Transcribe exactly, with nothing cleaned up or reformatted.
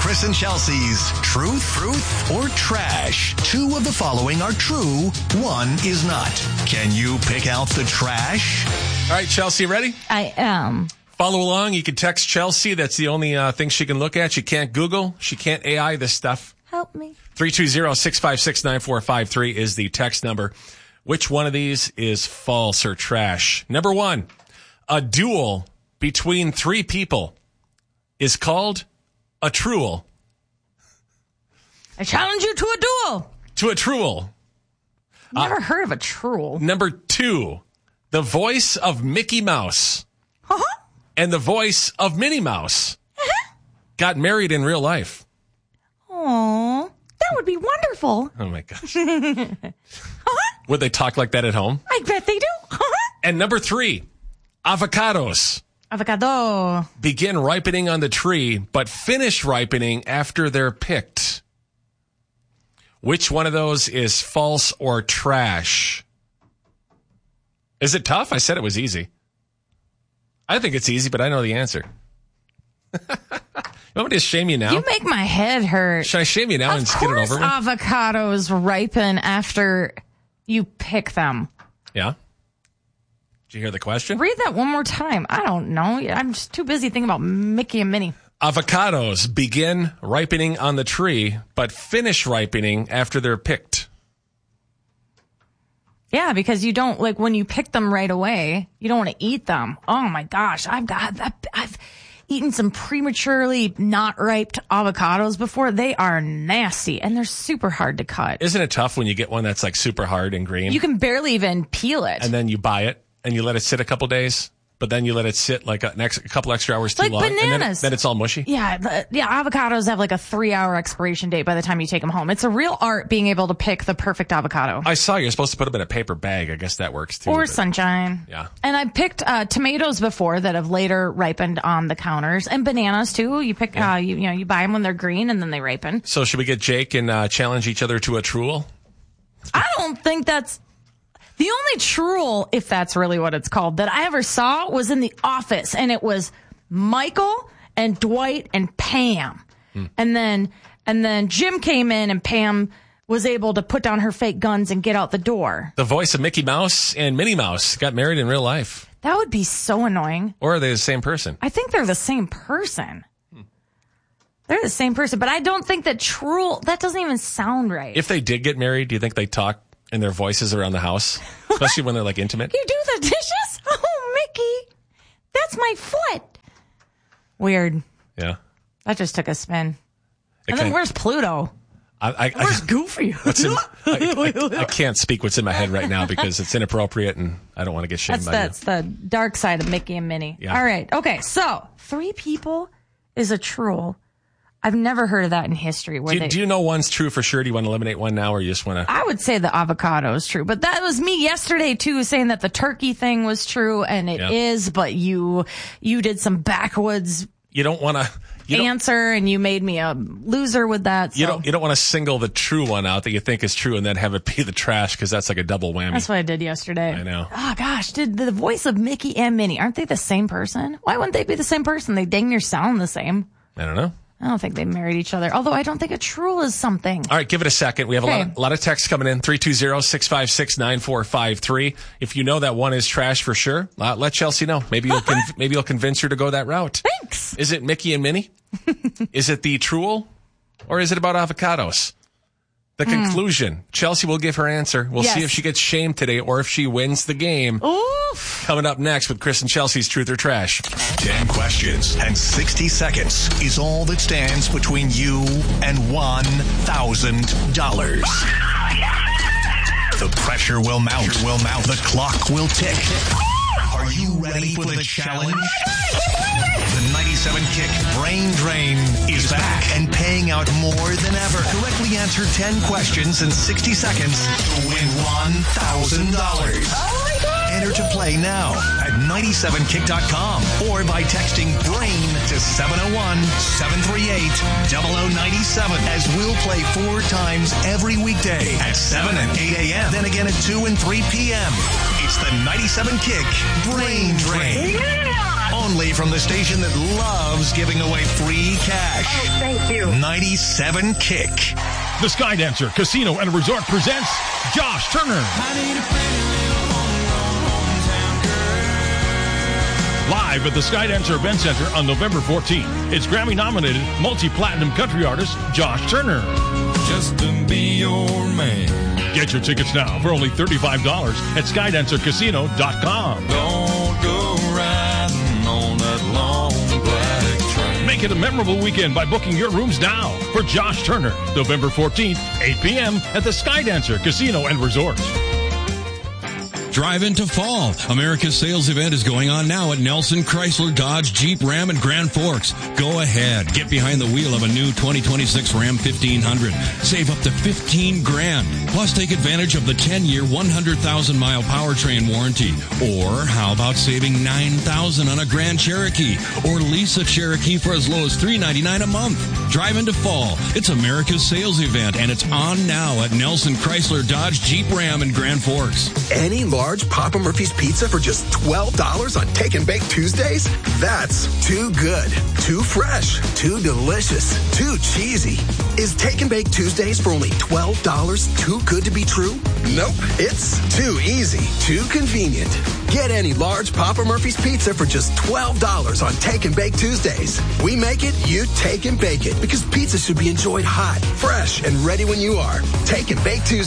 Chris and Chelsea's Truth, Truth, or Trash. Two of the following are true. One is not. Can you pick out the trash? All right, Chelsea, ready? I am. Follow along. You can text Chelsea. That's the only uh, thing she can look at. She can't Google. She can't A I this stuff. Help me. three two zero, six five six, nine four five three is the text number. Which one of these is false or trash? Number one, a duel between three people is called a truel. I challenge you to a duel. To a truel. Never Uh, heard of a truel. Number two, the voice of Mickey Mouse Uh-huh. and the voice of Minnie Mouse Uh-huh. got married in real life. Aw, that would be wonderful. Oh, my gosh. Uh-huh. Would they talk like that at home? I bet they do. Uh-huh. And number three, avocados Avocado. begin ripening on the tree, but finish ripening after they're picked. Which one of those is false or trash? Is it tough? I said it was easy. I think it's easy, but I know the answer. You want me to shame you now? You make my head hurt. Should I shame you now Of and just get it course over with? avocados ripen after you pick them. Yeah. Did you hear the question? Read that one more time. I don't know. I'm just too busy thinking about Mickey and Minnie. Avocados begin ripening on the tree, but finish ripening after they're picked. Yeah, because you don't, like, when you pick them right away, you don't want to eat them. Oh my gosh, I've got that. I've eaten some prematurely not ripe avocados before. They are nasty and they're super hard to cut. Isn't it tough when you get one that's like super hard and green? You can barely even peel it. And then you buy it and you let it sit a couple days, but then you let it sit like a, next, a couple extra hours too Like long. And then, it, bananas. then it's all mushy. Yeah, the, yeah. Avocados have like a three-hour expiration date by the time you take them home. It's a real art being able to pick the perfect avocado. I saw you're supposed to put them in a paper bag. I guess that works too. Or but- sunshine. Yeah. And I picked uh, tomatoes before that have later ripened on the counters, and bananas too. You pick, Yeah. uh, you, you know, you buy them when they're green and then they ripen. So should we get Jake and uh, challenge each other to a truel? I don't think that's the only truel, if that's really what it's called, that I ever saw was in The Office, and it was Michael and Dwight and Pam, Hmm. and then and then Jim came in, and Pam was able to put down her fake guns and get out the door. The voice of Mickey Mouse and Minnie Mouse got married in real life. That would be so annoying. Or are they the same person? I think they're the same person. They're the same person, but I don't think that truel, that doesn't even sound right. If they did get married, do you think they talk in their voices around the house? Especially when they're like intimate? You do the dishes? Oh, Mickey, that's my foot. Weird. Yeah. That just took a spin. It And then kinda- where's Pluto? I, I, I, Where's Goofy? what's in, I, I, I can't speak what's in my head right now because it's inappropriate and I don't want to get shamed That's by that's the dark side of Mickey and Minnie. Yeah. All right. Okay. So three people is a truel. I've never heard of that in history. Where you. Do, they, do you know one's true for sure? Do you want to eliminate one now or you just want to? I would say the avocado is true, but that was me yesterday too, saying that the turkey thing was true, and it Yeah. is. But you you did some backwoods You don't want to. You don't, answer, and you made me a loser with that. So you don't. You don't want to single the true one out that you think is true and then have it be the trash because that's like a double whammy. that's what I did yesterday. I know. Oh gosh, did the voice of Mickey and Minnie, aren't they the same person? Why wouldn't they be the same person? They dang near sound the same. I don't know. I don't think they married each other. Although I don't think a truel is something. All right, give it a second. We have a Okay. lot of, a lot of texts coming in. three two zero, six five six, nine four five three. If you know that one is trash for sure, uh, let Chelsea know. Maybe you'll con- maybe you'll convince her to go that route. Thanks. Is it Mickey and Minnie? Is it the truel? Or is it about avocados? The conclusion. Chelsea will give her answer. We'll Yes. see if she gets shamed today or if she wins the game. Oof. Coming up next with Chris and Chelsea's Truth or Trash. Ten questions and sixty seconds is all that stands between you and one thousand dollars. The pressure will mount. Will mount. The clock will tick. Are you ready for the challenge? The ninety-seven Kick Brain Drain is back and paying out more than ever. Correctly answer ten questions in sixty seconds to win one thousand dollars. Oh my God. Enter to play now at ninety-seven kick dot com or by texting BRAIN to seven oh one, seven three eight, zero zero nine seven as we'll play four times every weekday at seven and eight a.m. Then again at two and three p.m. It's the ninety-seven Kick Brain Drain. Yeah. Only from the station that loves giving away free cash. Oh, thank you. ninety-seven Kick. The Skydancer Casino and Resort presents Josh Turner. Live at the Skydancer Event Center on November fourteenth. It's Grammy-nominated multi-platinum country artist Josh Turner. Just to be your man. Get your tickets now for only thirty-five dollars at skydancer casino dot com. Don't go riding on that long black train. Make it a memorable weekend by booking your rooms now for Josh Turner, November fourteenth, eight p.m. at the Skydancer Casino and Resort. Drive into fall. America's sales event is going on now at Nelson Chrysler Dodge Jeep Ram and Grand Forks. Go ahead. Get behind the wheel of a new twenty twenty-six Ram fifteen hundred. Save up to fifteen grand. Plus take advantage of the ten-year, one hundred thousand mile powertrain warranty. Or how about saving nine thousand dollars on a Grand Cherokee? Or lease a Cherokee for as low as three hundred ninety-nine dollars a month. Drive into fall. It's America's sales event, and it's on now at Nelson Chrysler Dodge Jeep Ram and Grand Forks. Any large Papa Murphy's pizza for just twelve dollars on Take and Bake Tuesdays? That's too good, too fresh, too delicious, too cheesy. Is Take and Bake Tuesdays for only twelve dollars too good to be true? Nope, it's too easy, too convenient. Get any large Papa Murphy's pizza for just twelve dollars on Take and Bake Tuesdays. We make it, you take and bake it, because pizza should be enjoyed hot, fresh, and ready when you are. Take and Bake Tuesdays.